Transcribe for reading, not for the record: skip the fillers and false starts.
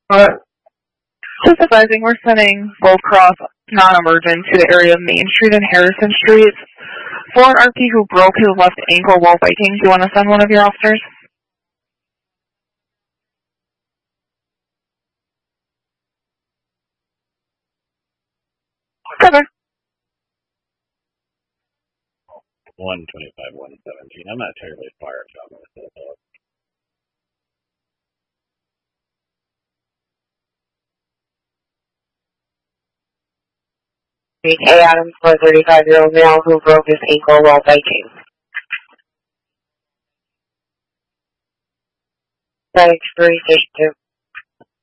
Just advising, we're sending Gold Cross non-emergent to the area of Main Street and Harrison Street for an RP who broke his left ankle while biking. Do you want to send one of your officers? Cover. 125, 117. I'm not terribly fired, so I'm going to say that. A. Adams for a 35-year-old male who broke his ankle while biking. Medics 362.